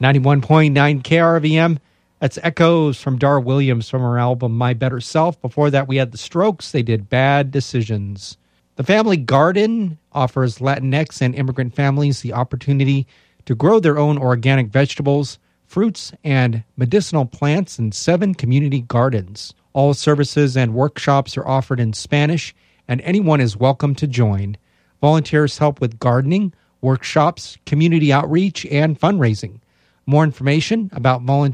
91.9 KRVM. That's Echoes from Dar Williams from her album My Better Self. Before that, we had The Strokes. They did Bad Decisions. The Family Garden offers Latinx and immigrant families the opportunity to grow their own organic vegetables, fruits, and medicinal plants in 7 community gardens. All services and workshops are offered in Spanish, and anyone is welcome to join. Volunteers help with gardening, workshops, community outreach, and fundraising. More information about volunteering